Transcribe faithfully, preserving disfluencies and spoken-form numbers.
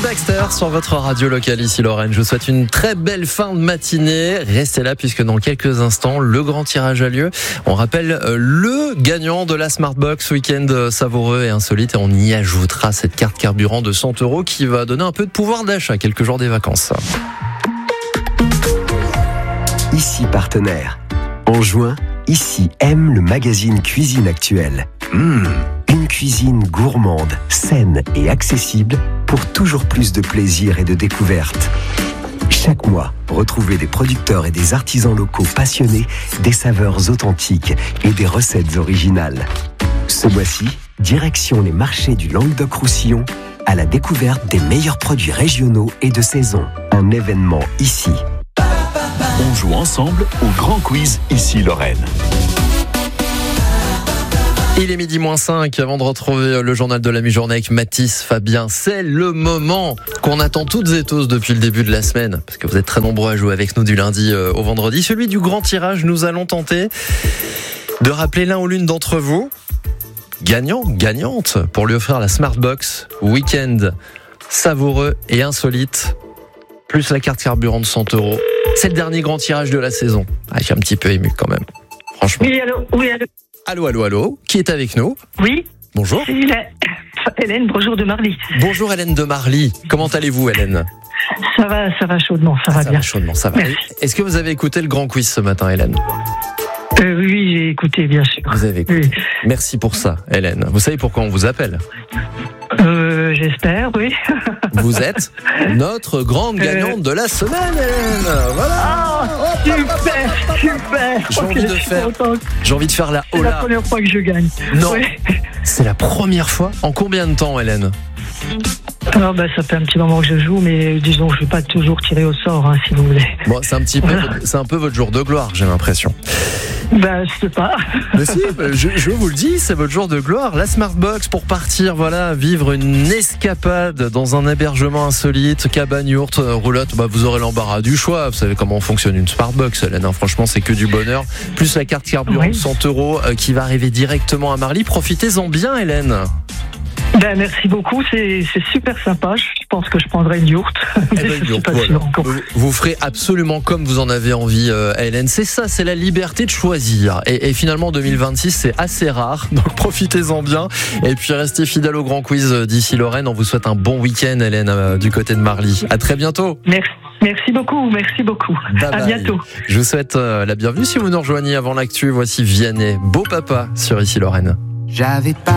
Baxter sur votre radio locale ici Lorraine. Je vous souhaite une très belle fin de matinée. Restez là puisque dans quelques instants, le grand tirage a lieu. On rappelle le gagnant de la Smartbox Week-end savoureux et insolite et on y ajoutera cette carte carburant de cent euros qui va donner un peu de pouvoir d'achat quelques jours des vacances. Ici partenaire. En juin, Ici aime le magazine Cuisine Actuelle. Mmh, une cuisine gourmande, saine et accessible pour toujours plus de plaisir et de découverte. Chaque mois, retrouvez des producteurs et des artisans locaux passionnés, des saveurs authentiques et des recettes originales. Ce mois-ci, direction les marchés du Languedoc-Roussillon à la découverte des meilleurs produits régionaux et de saison. Un événement ici. On joue ensemble au grand quiz ici Lorraine. Il est midi moins cinq, avant de retrouver le journal de la mi-journée avec Mathis, Fabien. C'est le moment qu'on attend toutes et tous depuis le début de la semaine, parce que vous êtes très nombreux à jouer avec nous du lundi au vendredi. Celui du grand tirage, nous allons tenter de rappeler l'un ou l'une d'entre vous, gagnant, gagnante, pour lui offrir la Smartbox Week-end savoureux et insolite, plus la carte carburant de cent euros. C'est le dernier grand tirage de la saison. Ah, je suis un petit peu ému quand même, franchement. Oui, allô, oui, allô. Allô, allô, allô. Qui est avec nous ? Oui. Bonjour. C'est la... Hélène, bonjour de Marly. Bonjour Hélène de Marly. Comment allez-vous, Hélène ? Ça va, ça va chaudement, ça va ça bien. Va chaudement, ça va. Merci. Est-ce que vous avez écouté le grand quiz ce matin, Hélène ? euh, Oui, j'ai écouté, bien sûr. Vous avez écouté. Oui. Merci pour ça, Hélène. Vous savez pourquoi on vous appelle ? Euh, j'espère, oui. Vous êtes notre grande gagnante euh... de la semaine, Hélène. Voilà. Oh, super, super. J'ai envie de faire. J'ai envie de faire la hola. C'est la première fois que je gagne. Non. Ouais. C'est la première fois. En combien de temps, Hélène ? Alors, bah, ça fait un petit moment que je joue, mais disons, je ne vais pas toujours tirer au sort, hein, si vous voulez. Bon, c'est un petit peu, voilà. C'est un peu votre jour de gloire, j'ai l'impression. Bah, je sais pas. Mais si, je, je vous le dis, c'est votre jour de gloire. La Smartbox pour partir, voilà, vivre une escapade dans un hébergement insolite, cabane, yourte, roulotte. Bah, vous aurez l'embarras du choix. Vous savez comment fonctionne une Smartbox, Hélène. Hein, franchement, c'est que du bonheur. Plus la carte carburant de oui. cent euros euh, qui va arriver directement à Marly. Profitez-en bien, Hélène. Ben, merci beaucoup, c'est, c'est super sympa. Je pense que je prendrai une yourte. Eh ben, une yourte voilà. vous, vous ferez absolument comme vous en avez envie, euh, Hélène. C'est ça, c'est la liberté de choisir. Et, et finalement, deux mille vingt-six, c'est assez rare. Donc profitez-en bien. Et puis restez fidèles au grand quiz d'ici Lorraine. On vous souhaite un bon week-end, Hélène, euh, du côté de Marly. À très bientôt. Merci. Merci beaucoup, merci beaucoup. Bye à bye. bientôt. Je vous souhaite euh, la bienvenue si vous nous rejoignez avant l'actu. Voici Vianney, Beau Papa sur Ici Lorraine. J'avais pas